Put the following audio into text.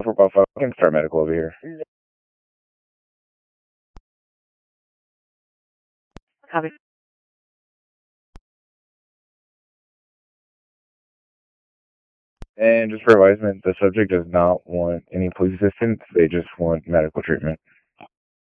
455, I can start medical over here. Copy. And just for advisement, the subject does not want any police assistance. They just want medical treatment.